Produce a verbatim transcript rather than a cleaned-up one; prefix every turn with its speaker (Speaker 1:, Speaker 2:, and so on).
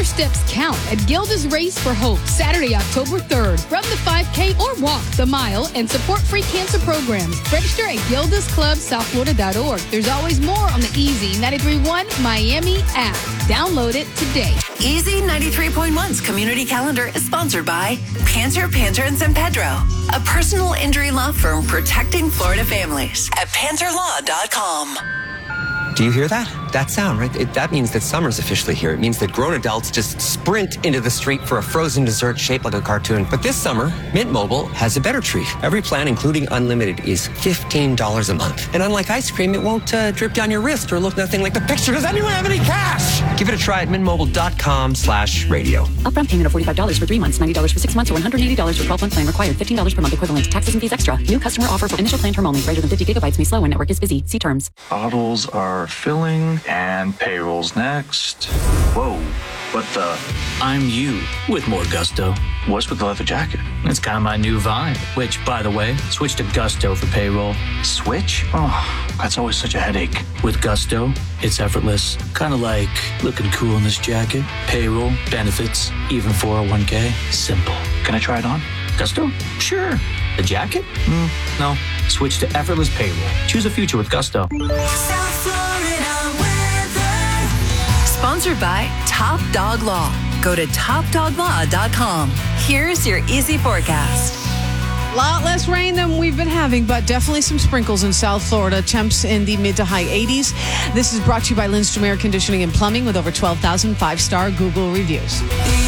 Speaker 1: steps count at Gilda's Race for Hope, Saturday, October third. Run the five K or walk the mile and support free cancer programs. Register at gildas club south florida dot org. There's always more on the Easy ninety-three point one Miami app. Download it today.
Speaker 2: Easy ninety-three point one's community calendar is sponsored by Panter, Panter and San Pedro, a personal injury law firm protecting Florida families at panter law dot com.
Speaker 3: Do you hear that? That sound, right? It, that means that summer's officially here. It means that grown adults just sprint into the street for a frozen dessert shaped like a cartoon. But this summer, Mint Mobile has a better treat. Every plan, including unlimited, is fifteen dollars a month. And unlike ice cream, it won't uh, drip down your wrist or look nothing like the picture. Does anyone have any cash? Give it a try at mintmobile.com slash radio.
Speaker 4: Upfront payment of forty-five dollars for three months, ninety dollars for six months, or one hundred eighty dollars for twelve-month plan required. fifteen dollars per month equivalent. Taxes and fees extra. New customer offer for initial plan term only. Greater than fifty gigabytes may slow when network is busy. See terms.
Speaker 5: Bottles are filling and payroll's next. Whoa, what the?
Speaker 6: I'm you with more gusto.
Speaker 5: What's with the leather jacket?
Speaker 6: It's kind of my new vibe, which, by the way, switch to Gusto for payroll.
Speaker 5: Switch? Oh, that's always such a headache.
Speaker 6: With Gusto, it's effortless. Kind of like looking cool in this jacket. Payroll, benefits, even four oh one k. Simple.
Speaker 5: Can I try it on?
Speaker 6: Gusto? Sure. The jacket? Mm, no. Switch to effortless payroll. Choose a future with Gusto.
Speaker 2: South Florida weather. Sponsored by Top Dog Law. Go to top dog law dot com. Here's your easy forecast.
Speaker 7: A lot less rain than we've been having, but definitely some sprinkles in South Florida. Temps in the mid to high eighties. This is brought to you by Lindstrom Air Conditioning and Plumbing with over twelve thousand five-star Google reviews.